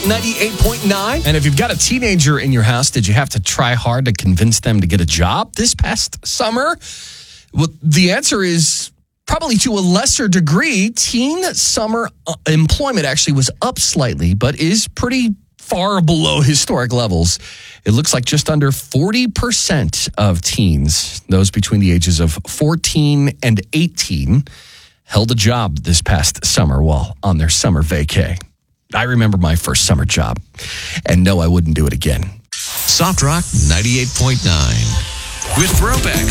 98.9. And if you've got a teenager in your house, did you have to try hard to convince them to get a job this past summer? Well, the answer is probably to a lesser degree. Teen summer employment actually was up slightly, but is pretty far below historic levels. It looks like just under 40% of teens, those between the ages of 14 and 18, held a job this past summer while on their summer vacay. I remember my first summer job, and no, I wouldn't do it again. Soft Rock 98.9 with Throwbacks.